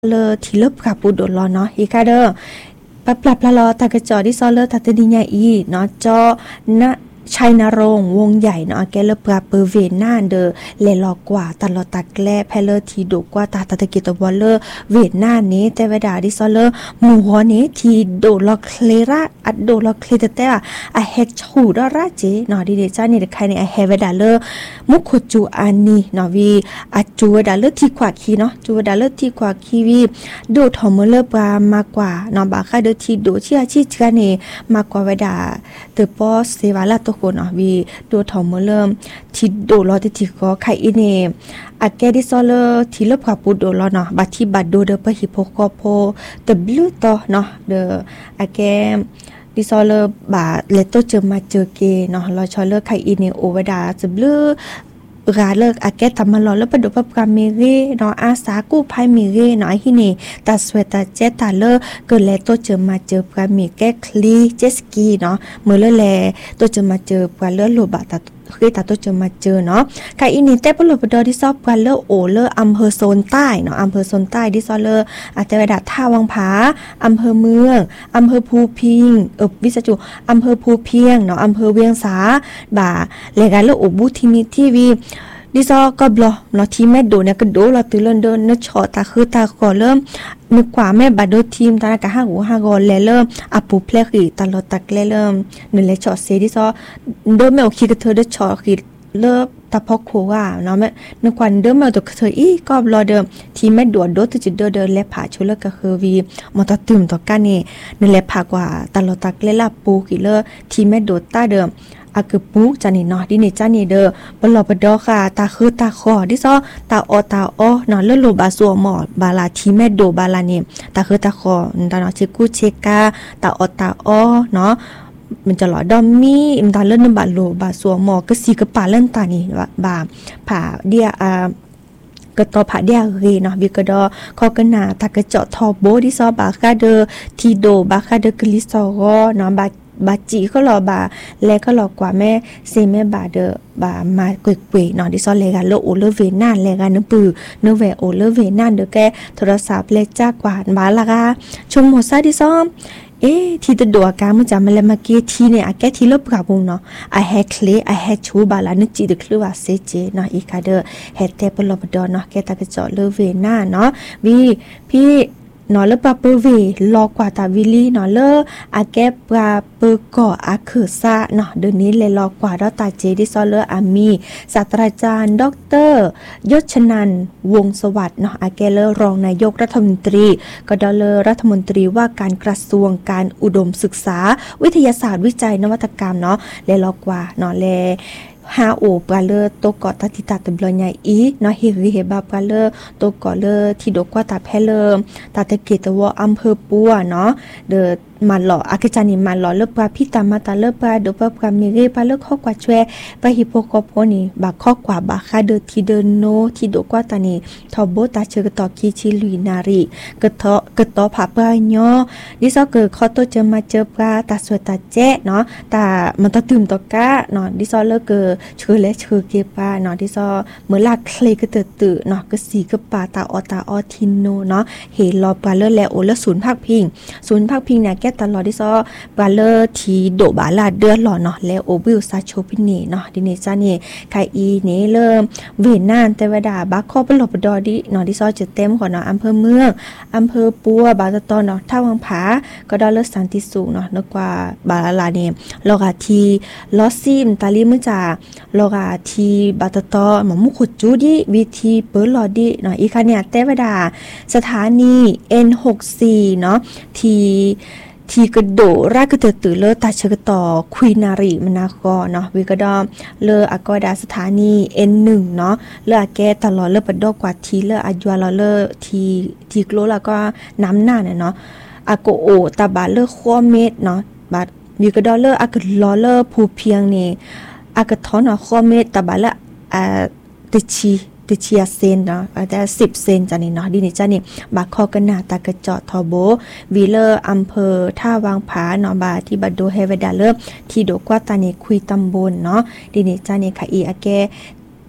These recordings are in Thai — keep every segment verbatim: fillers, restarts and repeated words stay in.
เลอที่เลิบกับปูโดนรอเนาะฮีคาเดอร์ปรับปรับละลอตากระจอที่ซอเลอร์ตัดติญาอีเนาะจอนะชัยนรงค์วงใหญ่เนาะแกเลปราเปอร์เวน่าเดอเลลอกว่าตลอดตักแลแพเลอร์ทีดุกว่าตาตะตะกิตบอลเลอร์เวน่านี้แต่เวลาที่ซอเลอร์หมู่หัวนี้ทีโดลอเคลราอัดโดลอเคลเตแต่อะเฮชูดอราเจเนาะดิเดจ้านี่ใครในอะเฮเวดาเลอร์มุขจูอานีเนาะวีอะจูเวดาเลอร์ที่ขวาคีเนาะจูเวดาเลอร์ที่ขวาคีวีโดทอมเลอร์ปรามากกว่าเนาะบาค่าเดอทีโดเชียชิจกันนี่มากกว่าเวดาเตปอเซวาลาตคนอ่ะวีดูทอมเริ่มที่โดรอที่ก็ไข่อินเนอาแกดิซอเลอร์ที่ลบขับปูโดรอเนาะบัดที่บัดโดเดอปะฮิโปโคโพเตบลูต่อเนาะเดออาแกดิซอเลอร์บาเลโตเจอมาเจอเกเนาะรอชอเลอร์ไข่อินเนโอเวดาจะบลูราเลิกอาแกทำมาหล่อแล้วประดุปกรรมเมเร่เนาะอาสากู้ภัยเมเร่เนาะที่นี่ตาสวยตาเจตาเลอเกิดแล้วตัวเจอมาเจอปลาเมแก้คลีเจสกีเนาะเมื่อเลอแลตัวเจอมาเจอปลาเลอโลบะตาคือตาตัวเจอมาเจอเนาะค่ะอีนี่แต่ปลบดอที่ซอบปลาเลอโอเลออำเภอโซนใต้เนาะอำเภอโซนใต้ที่ซอเลออาจจะไปดัดท่าวังผาอำเภอเมืองอำเภอภูพิงเออวิสจุอำเภอภูเพียงเนาะอำเภอเวียงสาบ่าเลกาเลอโอบุทินิทีวีดิซอก็บลอเราทีแม่โดเนี่ยก็โดเราตื่นเล่นเดินนึกชอตาคือตาก่อเริ่มนึกกว่าแม่บัดโดทีมตากะห้าหูห้ากอแลเริ่มอปุเพลกีตลอดตักแลเริ่มนึกเลยชอเซดิซอเดิมแม่โอคิดกับเธอได้ชอคือเลิกตาพอกโคว่าเนาะแม่นึกว่าเดิมแม่ตัวเธออีก็บลอเดิมทีแม่โดดโดตุจิเดินเดินและผ่าชุลก็คือวีมอตตื่มต่อกันนี่นึกเลยผ่ากว่าตลอดตักแลลาปูกิเลอทีแม่โดดตาเดิมอาคือปุ๊กจันนี่เนาะดินี่จันนี่เด้อปลอปดอค่ะตาคือตาคอดิซอตาออตาออเนาะเลโลบาซัวหมอบาลาทีแม่โดบาลานี่ตาคือตาคอตาเนาะชิกูเชกาตาออตาออเนาะมันจะหลอดอมมี่มันตาเล่นบาโลบาซัวหมอก็สีกระปาเล่นตานี่บาผ่าเดียอ่ากระตอผาเดียเรเนาะวิกระดอคอกระนาตากระเจาะทอโบดิซอบาคาเดอทีโดบาคาเดอกลิซอรอเนาะบาบาจีก็รอบาและก็รอกว่าแม่เซแม่บาเดอบามากวยๆเนาะดิซอเลกาโลโอเลเวน่าเลกาเนปือเนเวโอเลเวน่าเดแกโทรศัพท์เลจ้ากว่าบาลากาชมโมซาดิซอมเอ๊ทีตะดัวกามันจะมาแล้วมาเกทีเนี่ยอะแกทีลบกับวงเนาะอะแฮคเลอะแฮชูบาลานึจีตะคลือว่าเซเจเนาะอีคาเดอเฮเตปลบดอเนาะแกตะกะจอเลเวน่าเนาะวีพี่นอเลปาเปเวลอกว่าตาวิลีนอเลอาแกปราเปก่ออาคือซาเนาะเดยวนี้เลยลอกว่าดอตาเจดิซอเลอามีศาสตราจารย์ดรยศชนันท์วงสวัสดิ์เนาะอาแกเลรองนายกรัฐมนตรีก็ดอเลรัฐมนตรีว่าการกระทรวงการอุดมศึกษาวิทยาศาสตร์วิจัยนวัตกรรมเนาะเลยลอกว่าเนาะเลฮาโอปลาเลอโตกอตาติตาตบลอใหญ่อีเนาะเฮริเฮบาปลาเลอโตกอเลอที่ดกว่าตาแพเลอตาตะเกตวออำเภอปัวเนาะเดอมาหล่ออากาจานิมาหล่อเลอปลาพิตามาตาเลอปลาดปลาปลาเมเรปลาเลอข้อกว่าช่วยปลาฮิโปโกโพนี่บาข้อกว่าบาคาเดอที่เดโนที่ดกว่าตานี่ทอโบตาเชกตอคีชิลุยนารีกะเทาะกะตอผาปลาญอดิซอเกิดข้อโตเจอมาเจอปลาตาสวยตาแจ๊เนาะตามันตาตื่มตอกะเนาะดิซอเลอเกอชื่อและชื่อเกปาเนาะดิซอเมื่อลากเคลก็เตตื่เนาะก็สีก็ปาตาออตาออทินโนเนาะเฮรอปลาเลอแลโอเลศูนย์ภาคพิงศูนย์ภาคพิงเนี่ยแกตลอดดิซอบาเลอทีโดบาลาเดือดหล่อเนาะแล้วโอบิลซาโชพิเนเนาะดิเนซานี่ไคอีเนเริ่มเวียนนานแต่วดาบักข้อปลบดอดิเนาะดิซอจะเต็มก่อนเนาะอำเภอเมืองอำเภอปัวบาตะตอนเนาะท่าวังผาก็ดอเลอสันติสุขเนาะนึกว่าบาลาเนี่ยลอกาทีลอซิมตาลิมุจาลอกาทีบาตะตอหมอมุขุจูดิวิธีเปิดลอดิเนาะอีคันเนี่ยแต่วดาสถานี เอ็น หกสิบสี่ เนาะทีทีกระโดรากระเตตื่อเลอตาเชกต่อควีนารีมนากอเนาะวิกระดอมเลออากอดาสถานี เอ็น หนึ่ง เนาะเลออาแกตลอดเลอปัดดอกกว่าทีเลออายัวเลอทีทีกโลแล้วก็น้ำหน้าเนี่ยเนาะอาโกโอตาบาเลอขั้วเม็ดเนาะบาดวิกระดอเลออากลอเลอภูเพียงนี่อากทอนเนาะขั้วเม็ดตาบาเลอ่าติชีติเชียเซนเนาะแต่สิบเซนจันนี่เนาะดินี่จันนี่บาคอกนาตากระเจาะทอโบวีเลอร์อำเภอท่าวางผาเนาะบาที่บัดโดเฮเวดาเลอร์ที่โดกว่าตานี่คุยตำบลเนาะดินี่จันนี่ค่ะอีอาแก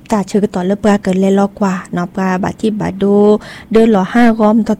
ตาชื่อต่อเลปลาเกินเลยลอกว่าเนาะปลาบาดที่บาดโดเดินหล่อห้าก้อมต่อ